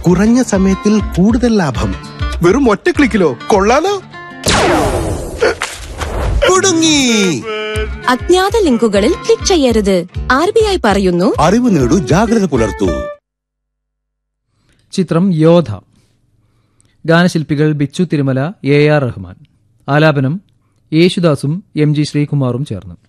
കുറഞ്ഞ സമയത്തിൽ കൂടുതൽ ലാഭം. വെറും ഒറ്റ ക്ലിക്കിലോ? കൊള്ളാലോ. കുടുങ്ങി. അജ്ഞാത ലിങ്കുകളിൽ ക്ലിക്ക് ചെയ്യരുത്. RBI പറയുന്നു, അറിവ് നേടൂ, ജാഗ്രത പുലർത്തൂ. ചിത്രം യോധ. ഗാനശില്പികൾ ബിച്ചു തിരുമല, AR റഹ്മാൻ. ആലാപനം യേശുദാസും MG ശ്രീകുമാറും ചേർന്ന്.